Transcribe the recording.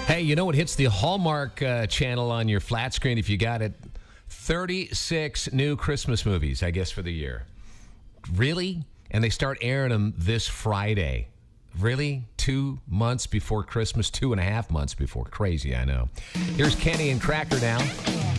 Hey, you know what hits the Hallmark channel on your flat screen if you got it? 36 new Christmas movies, I guess, for the year. Really? And they start airing them this Friday. Really? 2 months before Christmas, 2.5 months before. Crazy, I know. Here's Kenny and Cracker now.